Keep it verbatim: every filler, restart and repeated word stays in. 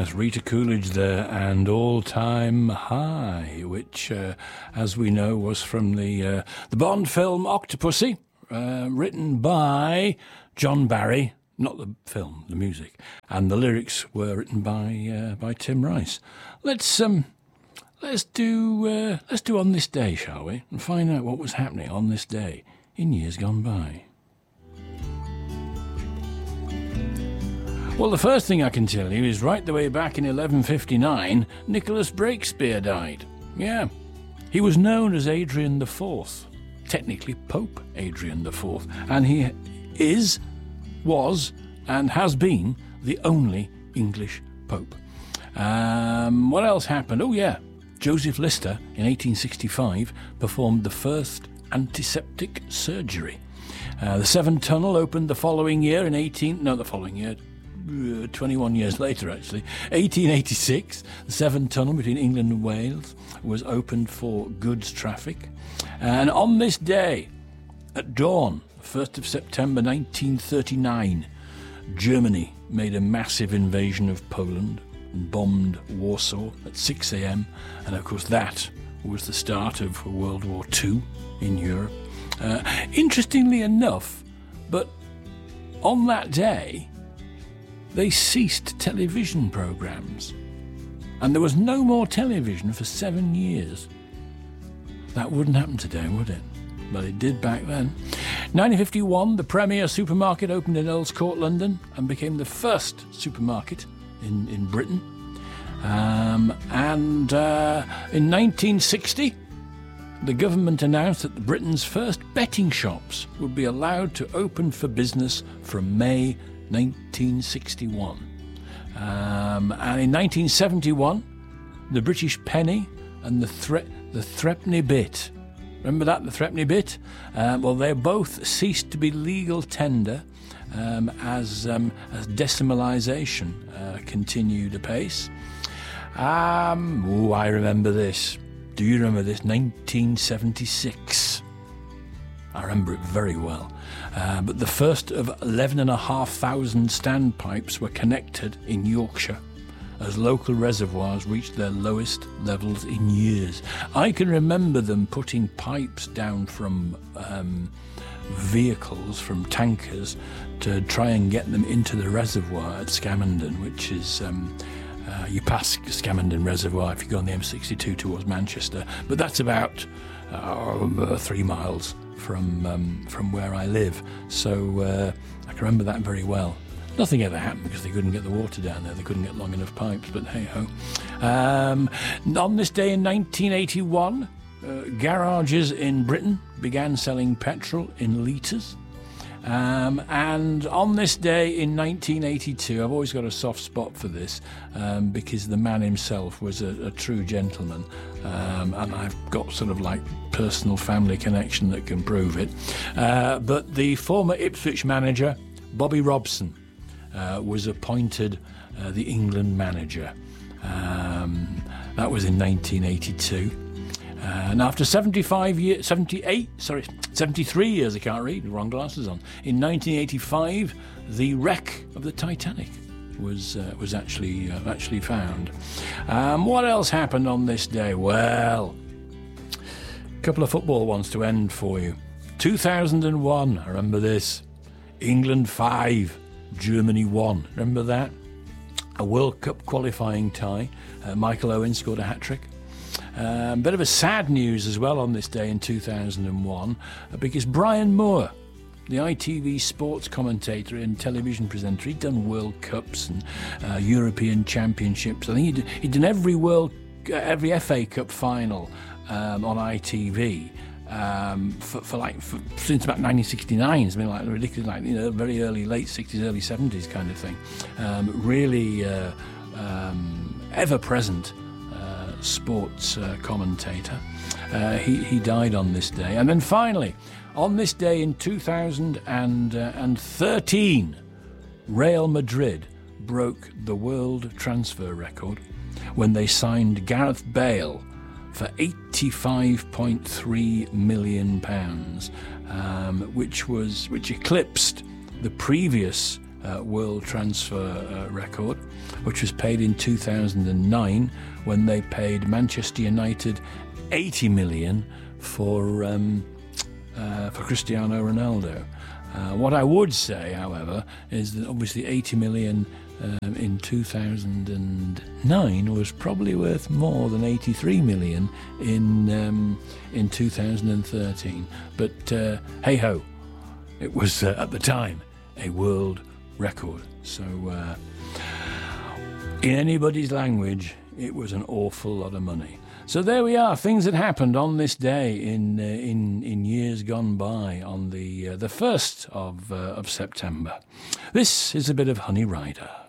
Yes, Rita Coolidge there, and All Time High, which, uh, as we know, was from the uh, the Bond film Octopussy, uh, written by John Barry, not the film, the music, and the lyrics were written by uh, by Tim Rice. Let's um, let's do uh, let's do On This Day, shall we, and find out what was happening on this day in years gone by. Well, the first thing I can tell you is right the way back in eleven fifty-nine, Nicholas Breakspere died. Yeah, he was known as Adrian the Fourth, technically Pope Adrian the Fourth, and he is, was, and has been the only English Pope. Um, what else happened? Oh yeah, Joseph Lister in eighteen sixty-five performed the first antiseptic surgery. Uh, the Severn Tunnel opened the following year in eighteen... No, the following year... Uh, twenty-one years later, actually, eighteen eighty-six, the Severn Tunnel between England and Wales was opened for goods traffic. And on this day, at dawn, first of September nineteen thirty-nine, Germany made a massive invasion of Poland and bombed Warsaw at six a.m. And of course, that was the start of World War Two in Europe. Uh, interestingly enough, but on that day, they ceased television programmes, and there was no more television for seven years. That wouldn't happen today, would it? But it did back then. nineteen fifty-one, the Premier supermarket opened in Earl's Court, London, and became the first supermarket in, in Britain. Um, and uh, in nineteen sixty, the government announced that Britain's first betting shops would be allowed to open for business from May nineteen sixty-one. Um, and in nineteen seventy-one, the British penny and the thre- the threepenny bit. Remember that, the threepenny bit? Uh, well, they both ceased to be legal tender um, as um, as decimalisation uh, continued apace. Um, oh, I remember this. Do you remember this? nineteen seventy-six. I remember it very well. Uh, but the first of eleven and a half thousand standpipes were connected in Yorkshire as local reservoirs reached their lowest levels in years. I can remember them putting pipes down from um, vehicles, from tankers, to try and get them into the reservoir at Scamandon, which is... Um, uh, you pass Scamandon Reservoir if you go on the M sixty-two towards Manchester, but that's about uh, three miles from um, from where I live, so uh, I can remember that very well. Nothing ever happened because they couldn't get the water down there. They couldn't get long enough pipes, but hey-ho. Um, on this day in nineteen eighty-one, uh, garages in Britain began selling petrol in litres. Um, and on this day in nineteen eighty-two, I've always got a soft spot for this um, because the man himself was a, a true gentleman, um, and I've got sort of like personal family connection that can prove it. Uh, but the former Ipswich manager, Bobby Robson, uh, was appointed uh, the England manager. Um, that was in nineteen eighty-two. Uh, and after seventy-five years, seventy-eight, sorry, seventy-three years, I can't read, wrong glasses on. In nineteen eighty-five, the wreck of the Titanic was uh, was actually uh, actually found. Um, what else happened on this day? Well, a couple of football ones to end for you. two thousand one, I remember this. England five, Germany one. Remember that? A World Cup qualifying tie. Uh, Michael Owen scored a hat-trick. A um, bit of a sad news as well on this day in two thousand one, uh, because Brian Moore, the I T V sports commentator and television presenter, he'd done World Cups and uh, European Championships. I think he'd, he'd done every World, uh, every F A Cup final um, on I T V um, for, for like for, since about nineteen sixty-nine. It's been like ridiculous, like you know, very early, late sixties, early seventies kind of thing. Um, really uh, um, ever present. Sports uh, commentator. Uh, he, he died on this day. And then finally, on this day in two thousand thirteen, Real Madrid broke the world transfer record when they signed Gareth Bale for eighty-five point three million pounds, um, which was which eclipsed the previous uh, world transfer uh, record, which was paid in two thousand nine when they paid Manchester United eighty million for um, uh, for Cristiano Ronaldo. Uh, what I would say, however, is that obviously eighty million um, in two thousand nine was probably worth more than eighty-three million in um, in two thousand thirteen. But uh, hey ho, it was uh, at the time a world record. So uh, in anybody's language, it was an awful lot of money. So there we are, things that happened on this day in uh, in in years gone by, on the uh, the first of uh, of September. This is a bit of Honey Rider.